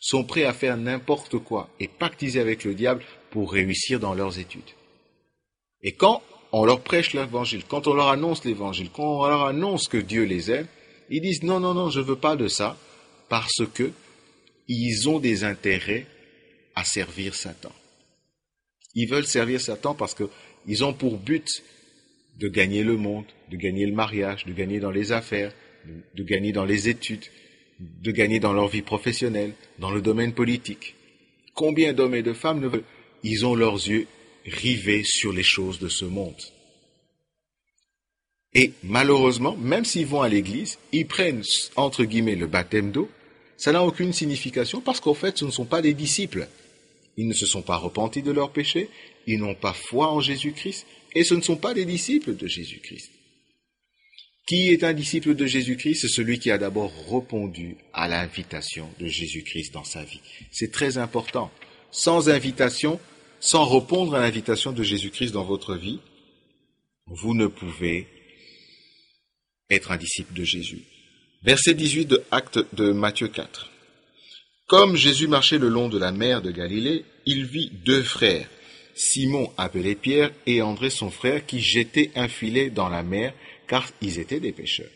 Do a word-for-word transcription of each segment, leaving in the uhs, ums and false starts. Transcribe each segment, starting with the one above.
sont prêts à faire n'importe quoi et pactiser avec le diable pour réussir dans leurs études. Et quand on leur prêche l'évangile, quand on leur annonce l'évangile, quand on leur annonce que Dieu les aime, ils disent non, non, non, je ne veux pas de ça, parce que ils ont des intérêts à servir Satan. Ils veulent servir Satan parce qu'ils ont pour but de gagner le monde, de gagner le mariage, de gagner dans les affaires, de gagner dans les études, de gagner dans leur vie professionnelle, dans le domaine politique. Combien d'hommes et de femmes ne veulent... Ils ont leurs yeux rivés sur les choses de ce monde. Et malheureusement, même s'ils vont à l'église, ils prennent, entre guillemets, le baptême d'eau, ça n'a aucune signification parce qu'en fait, ce ne sont pas des disciples. Ils ne se sont pas repentis de leurs péchés, ils n'ont pas foi en Jésus-Christ, et ce ne sont pas des disciples de Jésus-Christ. Qui est un disciple de Jésus-Christ? C'est celui qui a d'abord répondu à l'invitation de Jésus-Christ dans sa vie. C'est très important. Sans invitation, sans répondre à l'invitation de Jésus-Christ dans votre vie, vous ne pouvez être un disciple de Jésus. Verset dix-huit de Acte de Matthieu quatre. Comme Jésus marchait le long de la mer de Galilée, il vit deux frères, Simon appelé Pierre et André son frère, qui jetaient un filet dans la mer, car ils étaient des pêcheurs.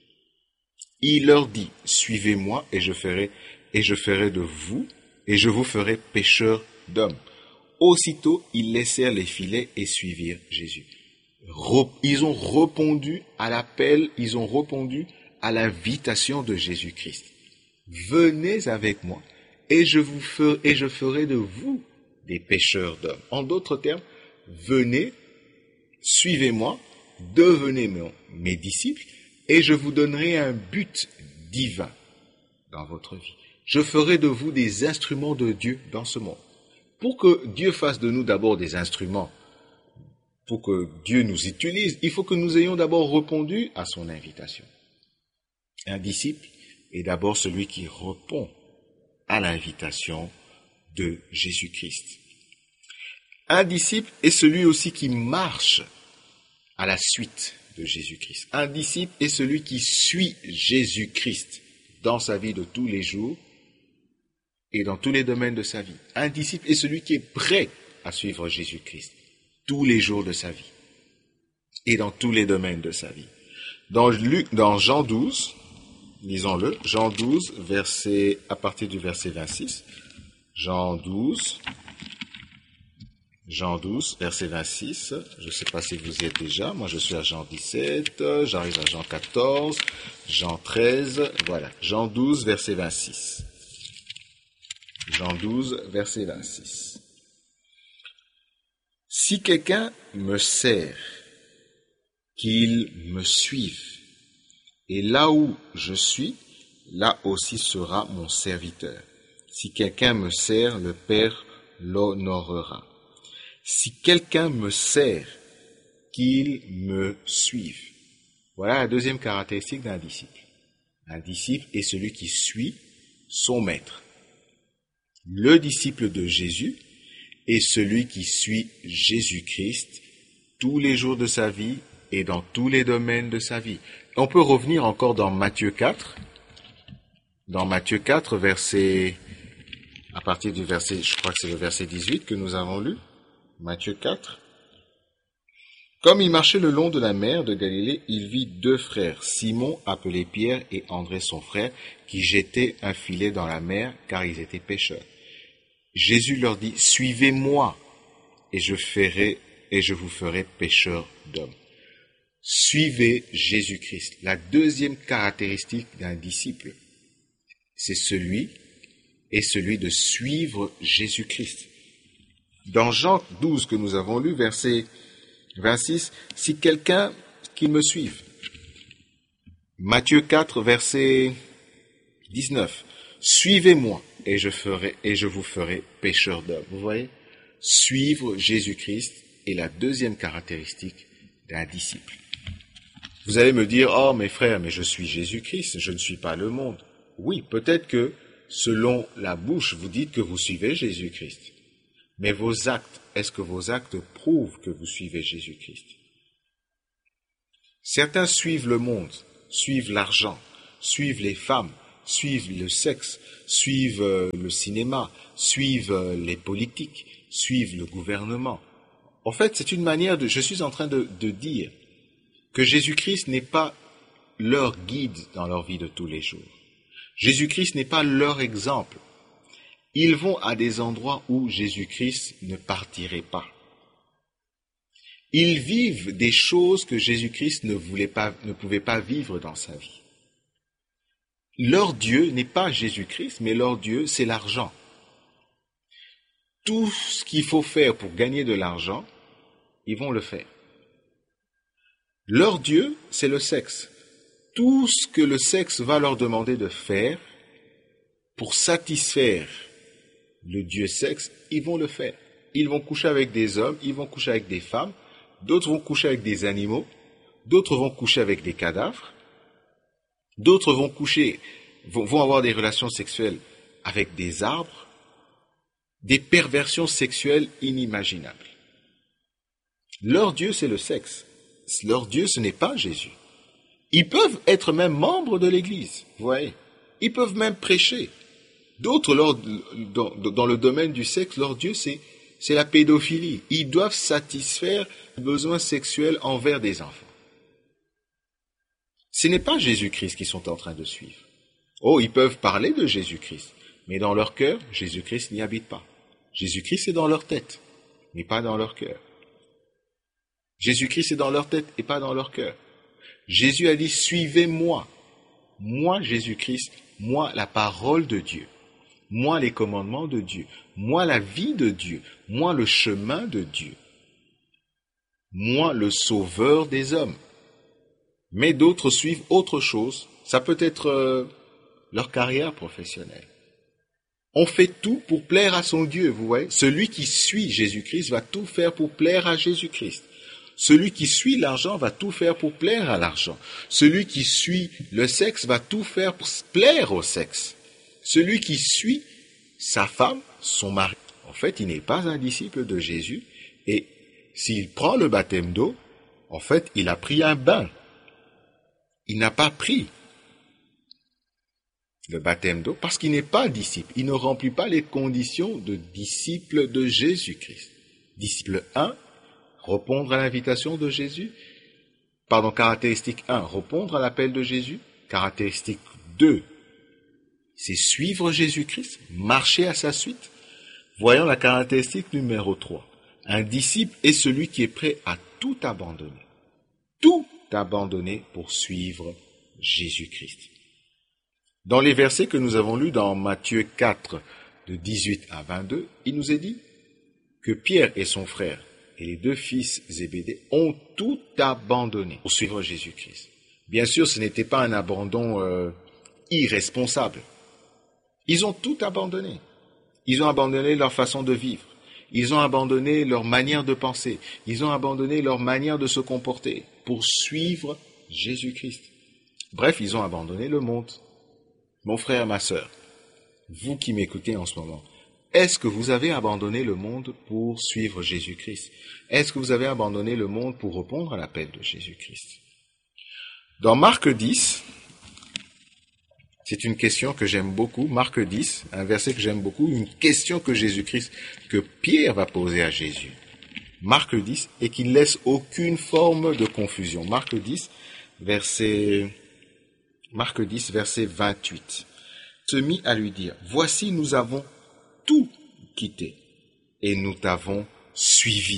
Il leur dit, suivez-moi et je ferai, et je ferai de vous, et je vous ferai pêcheurs d'hommes. Aussitôt, ils laissèrent les filets et suivirent Jésus. Ils ont répondu à l'appel, ils ont répondu à l'invitation de Jésus-Christ. Venez avec moi et je vous ferai, et je ferai de vous des pêcheurs d'hommes. En d'autres termes, venez, suivez-moi, devenez mes disciples et je vous donnerai un but divin dans votre vie. Je ferai de vous des instruments de Dieu dans ce monde. Pour que Dieu fasse de nous d'abord des instruments, pour que Dieu nous utilise, il faut que nous ayons d'abord répondu à son invitation. Un disciple est d'abord celui qui répond à l'invitation de Jésus-Christ. Un disciple est celui aussi qui marche à la suite de Jésus-Christ. Un disciple est celui qui suit Jésus-Christ dans sa vie de tous les jours et dans tous les domaines de sa vie. Un disciple est celui qui est prêt à suivre Jésus-Christ tous les jours de sa vie et dans tous les domaines de sa vie. Dans, Luc, dans Jean douze, lisons-le, Jean douze, verset, à partir du verset vingt-six, Jean douze, Jean douze, verset vingt-six, je ne sais pas si vous y êtes déjà, moi je suis à Jean dix-sept, j'arrive à Jean quatorze, Jean treize, voilà, Jean douze, verset vingt-six. Jean douze, verset vingt-six. Si quelqu'un me sert, qu'il me suive, et là où je suis, là aussi sera mon serviteur. Si quelqu'un me sert, le Père l'honorera. Si quelqu'un me sert, qu'il me suive. Voilà la deuxième caractéristique d'un disciple. Un disciple est celui qui suit son maître. Le disciple de Jésus est celui qui suit Jésus-Christ tous les jours de sa vie et dans tous les domaines de sa vie. On peut revenir encore dans Matthieu quatre. Dans Matthieu quatre, verset, à partir du verset, je crois que c'est le verset dix-huit que nous avons lu. Matthieu quatre. Comme il marchait le long de la mer de Galilée, il vit deux frères, Simon appelé Pierre et André son frère, qui jetaient un filet dans la mer car ils étaient pêcheurs. Jésus leur dit, suivez-moi et je ferai, et je vous ferai pêcheurs d'hommes. Suivez Jésus-Christ. La deuxième caractéristique d'un disciple, c'est celui, est celui de suivre Jésus-Christ. Dans Jean douze que nous avons lu, verset vingt-six, si quelqu'un qui me suive. Matthieu quatre, verset dix-neuf, suivez-moi et je ferai, et je vous ferai pêcheurs d'hommes. Vous voyez? Suivre Jésus-Christ est la deuxième caractéristique d'un disciple. Vous allez me dire, oh mes frères, mais je suis Jésus-Christ, je ne suis pas le monde. Oui, peut-être que selon la bouche, vous dites que vous suivez Jésus-Christ. Mais vos actes, est-ce que vos actes prouvent que vous suivez Jésus-Christ? Certains suivent le monde, suivent l'argent, suivent les femmes, suivent le sexe, suivent euh, le cinéma, suivent euh, les politiques, suivent le gouvernement. En fait, c'est une manière de... Je suis en train de, de dire que Jésus-Christ n'est pas leur guide dans leur vie de tous les jours. Jésus-Christ n'est pas leur exemple. Ils vont à des endroits où Jésus-Christ ne partirait pas. Ils vivent des choses que Jésus-Christ ne voulait pas, ne pouvait pas vivre dans sa vie. Leur Dieu n'est pas Jésus-Christ, mais leur Dieu, c'est l'argent. Tout ce qu'il faut faire pour gagner de l'argent, ils vont le faire. Leur Dieu, c'est le sexe. Tout ce que le sexe va leur demander de faire pour satisfaire le Dieu sexe, ils vont le faire. Ils vont coucher avec des hommes, ils vont coucher avec des femmes, d'autres vont coucher avec des animaux, d'autres vont coucher avec des cadavres, d'autres vont coucher, vont, vont avoir des relations sexuelles avec des arbres, des perversions sexuelles inimaginables. Leur Dieu, c'est le sexe. Leur Dieu, ce n'est pas Jésus. Ils peuvent être même membres de l'Église, vous voyez. Ils peuvent même prêcher. D'autres, leur, dans, dans le domaine du sexe, leur Dieu, c'est, c'est la pédophilie. Ils doivent satisfaire les besoins sexuels envers des enfants. Ce n'est pas Jésus-Christ qu'ils sont en train de suivre. Oh, ils peuvent parler de Jésus-Christ, mais dans leur cœur, Jésus-Christ n'y habite pas. Jésus-Christ est dans leur tête, mais pas dans leur cœur. Jésus-Christ est dans leur tête et pas dans leur cœur. Jésus a dit, suivez-moi. Moi, Jésus-Christ, moi, la parole de Dieu. Moi, les commandements de Dieu. Moi, la vie de Dieu. Moi, le chemin de Dieu. Moi, le sauveur des hommes. Mais d'autres suivent autre chose. Ça peut être euh, leur carrière professionnelle. On fait tout pour plaire à son Dieu, vous voyez. Celui qui suit Jésus-Christ va tout faire pour plaire à Jésus-Christ. Celui qui suit l'argent va tout faire pour plaire à l'argent. Celui qui suit le sexe va tout faire pour plaire au sexe. Celui qui suit sa femme, son mari, en fait, il n'est pas un disciple de Jésus. Et s'il prend le baptême d'eau, en fait, il a pris un bain. Il n'a pas pris le baptême d'eau parce qu'il n'est pas disciple. Il ne remplit pas les conditions de disciple de Jésus-Christ. Disciple un, répondre à l'invitation de Jésus. Pardon, caractéristique un, répondre à l'appel de Jésus. Caractéristique deux, c'est suivre Jésus-Christ, marcher à sa suite. Voyons la caractéristique numéro trois. Un disciple est celui qui est prêt à tout abandonner. Tout abandonner pour suivre Jésus-Christ. Dans les versets que nous avons lus dans Matthieu quatre, de dix-huit à vingt-deux, il nous est dit que Pierre et son frère et les deux fils Zébédée ont tout abandonné pour suivre Jésus-Christ. Bien sûr, ce n'était pas un abandon euh, irresponsable. Ils ont tout abandonné. Ils ont abandonné leur façon de vivre. Ils ont abandonné leur manière de penser. Ils ont abandonné leur manière de se comporter pour suivre Jésus-Christ. Bref, ils ont abandonné le monde. Mon frère, ma sœur, vous qui m'écoutez en ce moment, est-ce que vous avez abandonné le monde pour suivre Jésus-Christ? Est-ce que vous avez abandonné le monde pour répondre à l'appel de Jésus-Christ? Dans Marc dix, c'est une question que j'aime beaucoup, Marc dix, un verset que j'aime beaucoup, une question que Jésus-Christ, que Pierre va poser à Jésus. Marc dix, et qui ne laisse aucune forme de confusion. Marc dix, verset, Marc dix, verset vingt-huit. Se mit à lui dire, voici, nous avons tout quitté et nous t'avons suivi.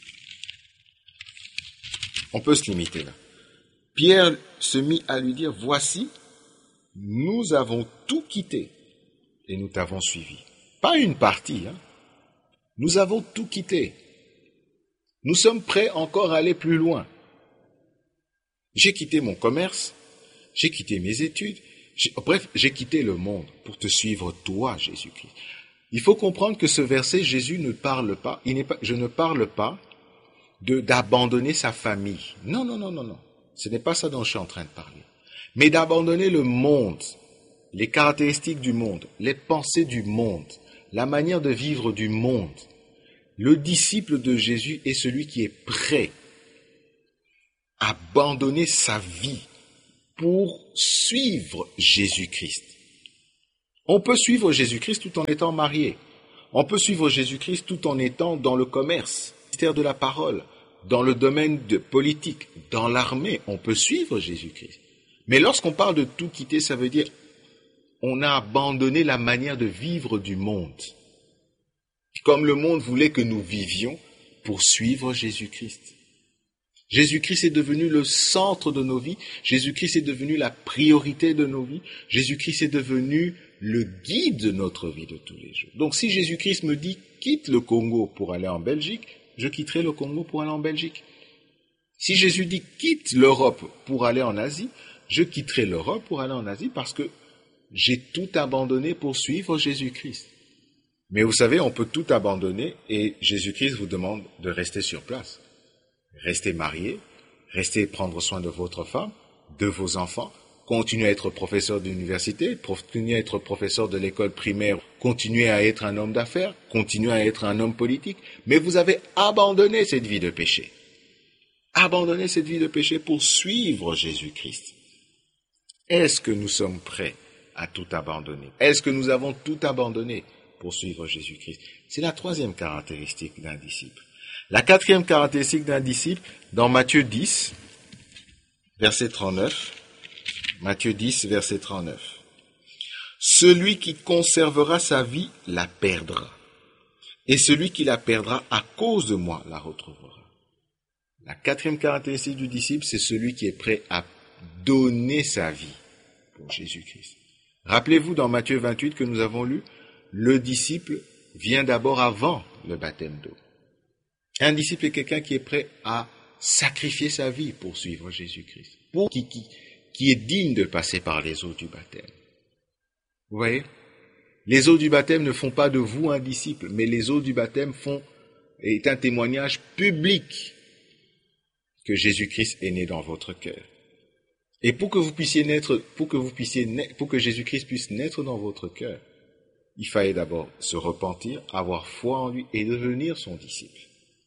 On peut se limiter là. Pierre se mit à lui dire, voici, nous avons tout quitté et nous t'avons suivi. Pas une partie, hein. Nous avons tout quitté. Nous sommes prêts encore à aller plus loin. J'ai quitté mon commerce, j'ai quitté mes études, j'ai, bref, j'ai quitté le monde pour te suivre toi, Jésus-Christ. Il faut comprendre que ce verset, Jésus ne parle pas, il n'est pas, je ne parle pas de, d'abandonner sa famille. Non, non, non, non, non. Ce n'est pas ça dont je suis en train de parler. Mais d'abandonner le monde, les caractéristiques du monde, les pensées du monde, la manière de vivre du monde. Le disciple de Jésus est celui qui est prêt à abandonner sa vie pour suivre Jésus-Christ. On peut suivre Jésus-Christ tout en étant marié. On peut suivre Jésus-Christ tout en étant dans le commerce, le ministère de la parole, dans le domaine de politique, dans l'armée. On peut suivre Jésus-Christ. Mais lorsqu'on parle de tout quitter, ça veut dire on a abandonné la manière de vivre du monde. Comme le monde voulait que nous vivions pour suivre Jésus-Christ. Jésus-Christ est devenu le centre de nos vies. Jésus-Christ est devenu la priorité de nos vies. Jésus-Christ est devenu le guide de notre vie de tous les jours. Donc si Jésus-Christ me dit « quitte le Congo pour aller en Belgique », je quitterai le Congo pour aller en Belgique. Si Jésus dit « quitte l'Europe pour aller en Asie », je quitterai l'Europe pour aller en Asie parce que j'ai tout abandonné pour suivre Jésus-Christ. Mais vous savez, on peut tout abandonner et Jésus-Christ vous demande de rester sur place. Restez mariés, restez prendre soin de votre femme, de vos enfants, continuez à être professeur d'université, continuez à être professeur de l'école primaire, continuez à être un homme d'affaires, continuez à être un homme politique, mais vous avez abandonné cette vie de péché. Abandonné cette vie de péché pour suivre Jésus-Christ. Est-ce que nous sommes prêts à tout abandonner? Est-ce que nous avons tout abandonné pour suivre Jésus-Christ? C'est la troisième caractéristique d'un disciple. La quatrième caractéristique d'un disciple, dans Matthieu dix, verset trente-neuf, Matthieu dix, verset trente-neuf. Celui qui conservera sa vie la perdra, et celui qui la perdra à cause de moi la retrouvera. La quatrième caractéristique du disciple, c'est celui qui est prêt à donner sa vie pour Jésus-Christ. Rappelez-vous dans Matthieu vingt-huit que nous avons lu, le disciple vient d'abord avant le baptême d'eau. Un disciple est quelqu'un qui est prêt à sacrifier sa vie pour suivre Jésus-Christ, pour qui, qui, qui est digne de passer par les eaux du baptême. Vous voyez? Les eaux du baptême ne font pas de vous un disciple, mais les eaux du baptême font, est un témoignage public que Jésus-Christ est né dans votre cœur. Et pour que vous puissiez naître, pour que vous puissiez naître, pour que Jésus-Christ puisse naître dans votre cœur, il fallait d'abord se repentir, avoir foi en lui et devenir son disciple.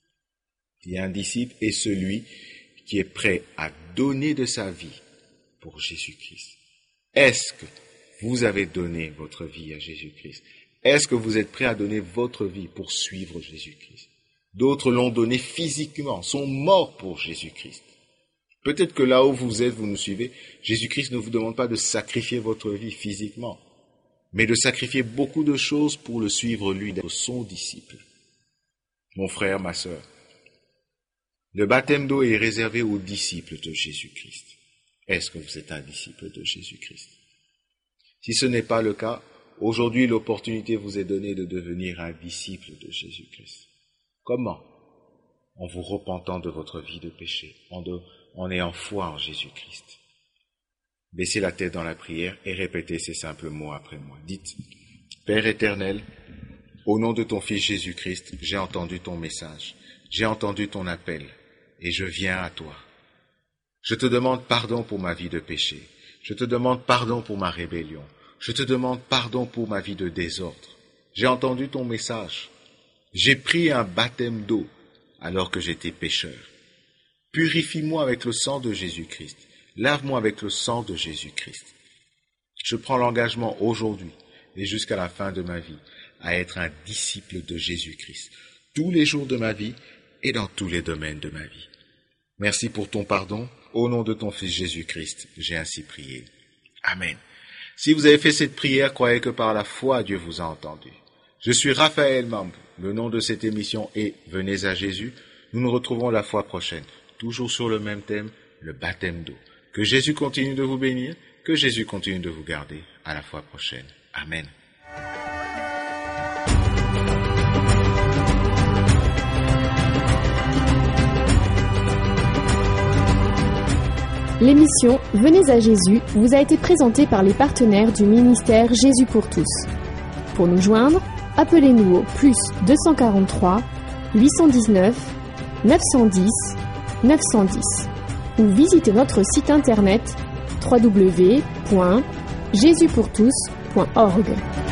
Et un disciple est celui qui est prêt à donner de sa vie pour Jésus-Christ. Est-ce que vous avez donné votre vie à Jésus-Christ? Est-ce que vous êtes prêt à donner votre vie pour suivre Jésus-Christ? D'autres l'ont donné physiquement, sont morts pour Jésus-Christ. Peut-être que là où vous êtes, vous nous suivez, Jésus-Christ ne vous demande pas de sacrifier votre vie physiquement, mais de sacrifier beaucoup de choses pour le suivre lui, d'être son disciple. Mon frère, ma sœur, le baptême d'eau est réservé aux disciples de Jésus-Christ. Est-ce que vous êtes un disciple de Jésus-Christ? Si ce n'est pas le cas, aujourd'hui l'opportunité vous est donnée de devenir un disciple de Jésus-Christ. Comment? En vous repentant de votre vie de péché, en, de, en ayant foi en Jésus-Christ. Baissez la tête dans la prière et répétez ces simples mots après moi. Dites, Père éternel, au nom de ton Fils Jésus-Christ, j'ai entendu ton message, j'ai entendu ton appel, et je viens à toi. Je te demande pardon pour ma vie de péché, je te demande pardon pour ma rébellion, je te demande pardon pour ma vie de désordre. J'ai entendu ton message, j'ai pris un baptême d'eau alors que j'étais pécheur. Purifie-moi avec le sang de Jésus-Christ, lave-moi avec le sang de Jésus-Christ. Je prends l'engagement aujourd'hui et jusqu'à la fin de ma vie à être un disciple de Jésus-Christ, tous les jours de ma vie et dans tous les domaines de ma vie. Merci pour ton pardon. Au nom de ton Fils Jésus-Christ, j'ai ainsi prié. Amen. Si vous avez fait cette prière, croyez que par la foi, Dieu vous a entendu. Je suis Raphaël Mamb. Le nom de cette émission est « Venez à Jésus ». Nous nous retrouvons la fois prochaine, toujours sur le même thème, le baptême d'eau. Que Jésus continue de vous bénir, que Jésus continue de vous garder. À la fois prochaine. Amen. L'émission Venez à Jésus vous a été présentée par les partenaires du ministère Jésus pour tous. Pour nous joindre, appelez-nous au plus deux cent quarante-trois, huit cent dix-neuf, neuf cent dix, neuf cent dix ou visitez notre site internet w w w point jésus pour tous point org.